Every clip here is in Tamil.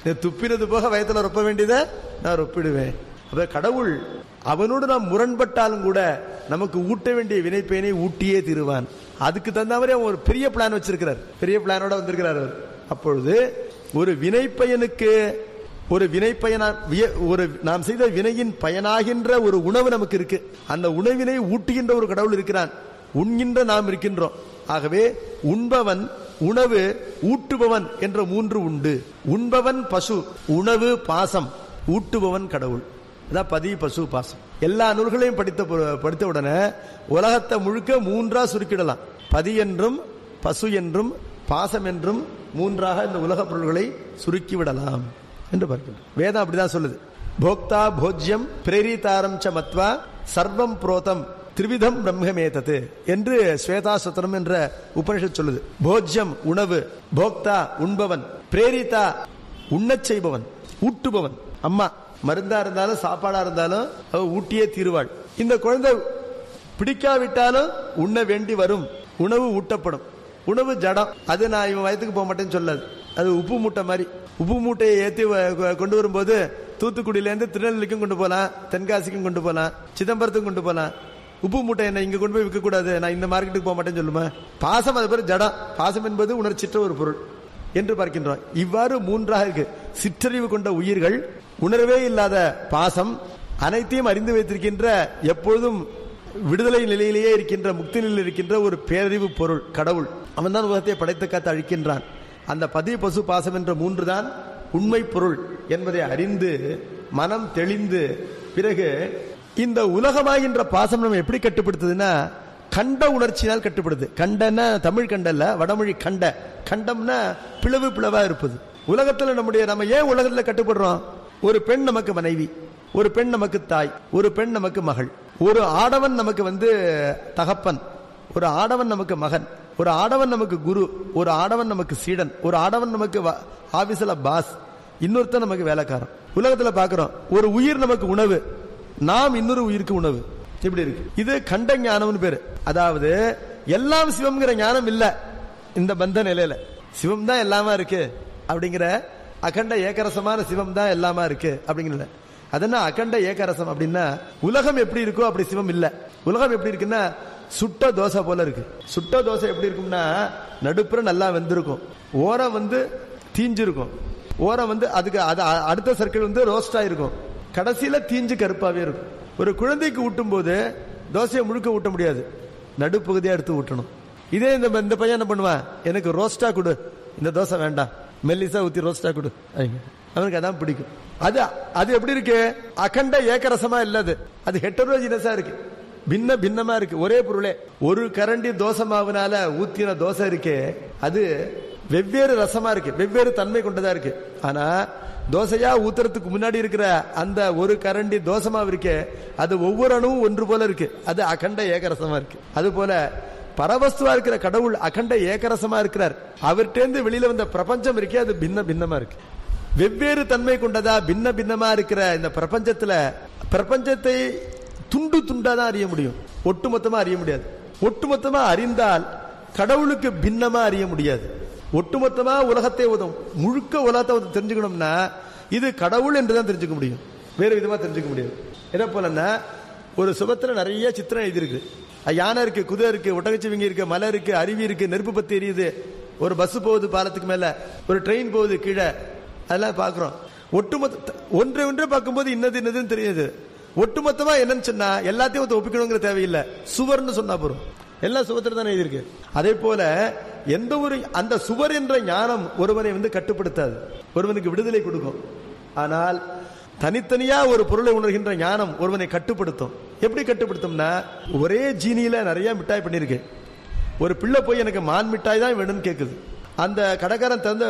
துப்பினது போக வயத்துல ரொப்ப வேண்டியதை நான் ரொப்பிடுவேன். அப்ப கடவுள் அவனோடு நாம் முரண்பட்டாலும் கூட நமக்கு ஊட்ட வேண்டிய வினைப்பயனை ஊட்டியே தீருவான். அதுக்கு தகுந்த மாதிரி அவன் ஒரு பெரிய பிளான் வச்சிருக்கிறார், பெரிய பிளானோட வந்திருக்கிறார். அப்பொழுது ஒரு வினைப்பயனுக்கு ஒரு வினைப்பயனா ஒரு நாம் செய்த வினையின் பயனாகின்ற ஒரு உணவு நமக்கு இருக்கு. அந்த உணவினை ஊட்டுகின்ற ஒரு கடவுள் இருக்கிறான், உண்கின்ற நாம் இருக்கின்றோம். ஆகவே உண்பவன், உணவு, ஊட்டுபவன் என்ற மூன்று உண்டு. உண்பவன் பசு, உணவு பாசம், ஊட்டுபவன் கடவுள். அதான் பதி பசு பாசம். எல்லா நூல்களையும் படித்த உடனே உலகத்தை முழுக்க மூன்றா சுருக்கிடலாம். பதி என்றும் பசு என்றும் பாசம் என்றும் மூன்றாக இந்த உலக பொருள்களை சுருக்கிவிடலாம் என்று பார்க்கிறோம். வேதம் அப்படிதான் சொல்லுது. போக்தா போஜ்யம் பிரேரிதாரம் ச மத்வா சர்வம் புரோதம் திரிவிதம் பிரம்மேதது என்று ஸ்வேதாசத்திரம் என்ற உபனிஷத் சொல்லுது. போஜ்யம் உணவு, போக்தா உண்பவன், பிரேரிதா உண்ணச் செய்பவன், ஊட்டுபவன். அம்மா மருந்தா இருந்தாலும் சாப்பாடா இருந்தாலும் அவ ஊட்டியே தீருவாள். இந்த குழந்தை பிடிக்காவிட்டாலும் உண்ண வேண்டி வரும். உணவு ஊட்டப்படும். உணவு ஜடம், அது நான் இவன் வயத்துக்கு போக மாட்டேன்னு சொல்லாது. அது உப்பு மூட்டை மாதிரி. உப்பு மூட்டையை ஏற்றி கொண்டு வரும்போது தூத்துக்குடியிலேருந்து திருநெல்வேலிக்கும் கொண்டு போகலாம், தென்காசிக்கும் கொண்டு போகலாம், சிதம்பரத்துக்கும் கொண்டு போகலாம். உப்பு மூட்டை என்ன இங்க கொண்டு போய் விற்க கூடாது, நான் இந்த மார்க்கெட்டுக்கு போக மாட்டேன்னு சொல்லுமா? பாசம் அது பேர் ஜடம். பாசம் என்பது உணர்ச்சிற்ற ஒரு பொருள் என்று பார்க்கின்றோம். இவ்வாறு மூன்றாக இருக்கு. சிற்றறிவு கொண்ட உயிர்கள், உணர்வே இல்லாத பாசம், அனைத்தையும் அறிந்து வைத்திருக்கின்ற எப்பொழுதும் விடுதலை நிலையிலேயே இருக்கின்ற, முக்தி நிலையில் இருக்கின்ற ஒரு பேரறிவு பொருள் கடவுள். அவன் தான் உலகத்தை படைத்து காத்து அழிக்கின்றான். அந்த பதி பசு பாசம் என்ற மூன்று தான் உண்மை பொருள் என்பதை அறிந்து மனம் தெளிந்து பிறகு இந்த உலகமாகின்ற பாசம் நம்ம எப்படி கட்டுப்படுத்துதுன்னா கண்ட உணர்ச்சியினால் கட்டுப்படுது. கண்டன்னா தமிழ் கண்டல்ல, வடமொழி கண்ட. கண்டம்னா பிளவு பிளவா இருப்பது. உலகத்துல நம்ம ஏன் உலகத்துல கட்டுப்படுறோம்? ஒரு பெண் நமக்கு மனைவி, ஒரு பெண் நமக்கு தாய், ஒரு பெண் நமக்கு மகள், ஒரு ஆடவன் நமக்கு தகப்பன், ஒரு ஆடவன் நமக்கு மகன், ஒரு ஆடவன் நமக்கு குரு, ஒரு ஆடவன் நமக்கு சீடன், ஒரு ஆடவன் நமக்கு ஆபீஸ்ல பாஸ், இன்னொருத்தன் நமக்கு வேலைக்காரன். உலகத்துல பாக்குறோம். ஒரு உயிர் நமக்கு உணவு, நாம் இன்னொரு உயிருக்கு உணவு. இப்படி இருக்கு. இது கண்ட ஞானம்னு பேரு. அதாவது எல்லாம் சிவம்ங்கிற ஞானம் இல்ல இந்த பந்த நிலையில. சிவம் தான் எல்லாமா இருக்கு அப்படிங்கிற அகண்ட ஏகரசமான சிவம் தான் எல்லாமா இருக்கு அப்படிங்கிற. அதனா அகண்ட ஏகரசம் அப்படின்னா உலகம் எப்படி இருக்கோ அப்படி சிவம் இல்ல. உலகம் எப்படி இருக்குன்னா சுட்ட தோசை போல இருக்கு. சுட்ட தோசை எப்படி இருக்கும்னா நடுப்புற நல்லா வெந்திருக்கும், ஓரம் தீஞ்சிருக்கும், ஓரம் அதுக்கு அடுத்த சர்க்கிள் ரோஸ்ட் ஆயிருக்கும், கடைசியில தீஞ்சு கருப்பாவே இருக்கும். ஒரு குழந்தைக்கு ஊட்டும் போது தோசையை முழுக்க ஊட்ட முடியாது, நடுப்பகுதியா எடுத்து ஊட்டணும். இதே இந்த பையன் என்ன பண்ணுவான், எனக்கு ரோஸ்டா கொடு, இந்த தோசை வேண்டாம், மெல்லிசா ஊத்தி ரோஸ்டா கொடு, அவனுக்கு அதான் பிடிக்கும். அது எப்படி இருக்கு? அகண்ட ஏகரசமா இல்லது, அது ஹெட்டரோஜினஸா இருக்கு, பின்ன பின்னமா இருக்கு. ஒரே பொருளே ஒரு கரண்டி தோசை மாவுனால ஊத்தின தோசை இருக்கே, அது வெவ்வேறு ரசமா இருக்கு, வெவ்வேறு தன்மை கொண்டதா இருக்கு. ஆனா தோசையா ஊத்துறதுக்கு முன்னாடி இருக்கிற அந்த ஒரு கரண்டி தோசை மாவு இருக்கே, அது ஒவ்வொரு அணுவும் ஒன்று போல இருக்கு, அது அகண்ட ஏகரசமா இருக்கு. அது போல பரவஸ்துவா இருக்கிற கடவுள் அகண்ட ஏகரசமா இருக்கிறார். அவர்கிட்ட வெளியில வந்த பிரபஞ்சம் இருக்கே, அது பின்ன பின்னமா இருக்கு, வெவ்வேறு தன்மை கொண்டதா பின்ன பின்னமா இருக்கிற இந்த பிரபஞ்சத்துல பிரபஞ்சத்தை துண்டு துண்டா தான் அறிய முடியும், ஒட்டுமொத்தமா அறிய முடியாது. ஒட்டுமொத்தமா அறிந்தால் கடவுளுக்கு பின்னமா அறிய முடியாது. ஒட்டுமொத்தமா உலகத்தை முழுக்க உலகத்தை தெரிஞ்சுக்கணும்னா இது கடவுள் என்றுதான் தெரிஞ்சுக்க முடியும், வேறு விதமா தெரிஞ்சுக்க முடியாது. என்ன போலன்னா ஒரு சுபத்துல நிறைய சித்திரம் எழுதியிருக்கு. யானை இருக்கு, குதிரை இருக்கு, ஒட்டகச்சிவிங்கி இருக்கு, மலை இருக்கு, அருவி இருக்கு, நெருப்பு பத்தி எரியுது, ஒரு பஸ் போகுது பாலத்துக்கு மேல, ஒரு ட்ரெயின் போகுது கீழே, அதெல்லாம் பாக்குறோம். ஒட்டுமொத்த ஒன்றை பார்க்கும்போது இன்னதுன்னு தெரியுது. ஒட்டுமொத்தமா என்னன்னு சொன்னா எல்லாத்தையும் ஒப்பிக்கணுங்கிற தேவையில்லை, சுவர்னு சொன்னா போறோம், எல்லாம் சுவத்துல தானே எழுதியிருக்கு. அதே போல எந்த ஒரு அந்த சுவர் என்ற ஞானம் ஒருவனை கட்டுப்படுத்தாது, ஒருவனுக்கு விடுதலை கொடுக்கும். ஆனால் தனித்தனியா ஒரு பொருளை உணர்கின்ற ஞானம் ஒருவனை கட்டுப்படுத்தும். எப்படி கட்டுப்படுத்தும்னா, ஒரே ஜீனியில நிறைய மிட்டாய் பண்ணிருக்கு. ஒரு பிள்ளை போய் எனக்கு மான் மிட்டாய் தான் வேணும்னு கேக்குது. அந்த கடைக்காரன் திறந்த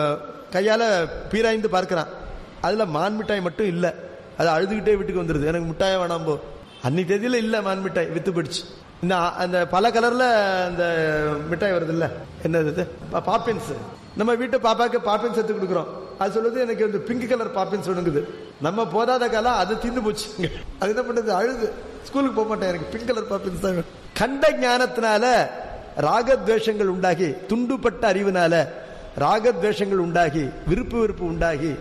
கையால பீராய்ந்து பார்க்கிறான், அதுல மான் மிட்டாய் மட்டும் இல்ல, அது அழுதுகிட்டே வீட்டுக்கு வந்துருது, எனக்கு மிட்டாய வேணாம் போ. அன்னைக்கு தேதியில இல்ல மான் மிட்டாய், வித்து போயிடுச்சு. இந்த அந்த பல கலர்ல அந்த மிட்டாய் வருது இல்ல, என்னது பாப்பின்ஸ், நம்ம வீட்டு பாப்பாக்கு பாப்பின்ஸ் எடுத்து கொடுக்குறோம், அது சொல்லுது எனக்கு பிங்க் கலர் பாப்பின்ஸ் வேணுங்குது. நம்ம போதாத காலம் அது தீர்ந்து போச்சு, அது என்ன பண்றது, அழுது ஸ்கூலுக்கு போக மாட்டேன், எனக்கு பிங்க் கலர் பாப்பின்ஸ் தான். கண்ட ஞானத்தினால ராகத்வேஷங்கள் உண்டாகி, துண்டுபட்ட அறிவினால ராகத்வேஷங்கள் உண்டாகி, விருப்பு உண்டாகி